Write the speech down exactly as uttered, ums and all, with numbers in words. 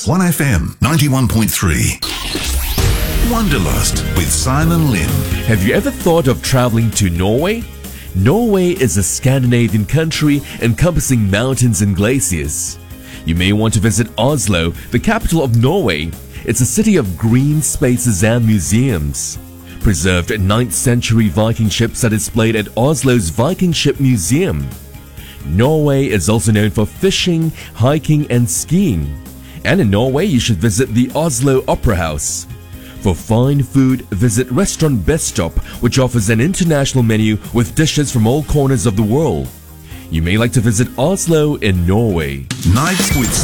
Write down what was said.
one F M ninety-one point three. Wanderlust with Simon Lim. Have you ever thought of traveling to Norway? Norway is a Scandinavian country encompassing mountains and glaciers. You may want to visit Oslo, the capital of Norway. It's a city of green spaces and museums. Preserved ninth century Viking ships are displayed at Oslo's Viking Ship Museum. Norway is also known for fishing, hiking and skiing. And in Norway, you should visit the Oslo Opera House. For fine food, visit Restaurant Bestop, which offers an international menu with dishes from all corners of the world. You may like to visit Oslo in Norway. Nights with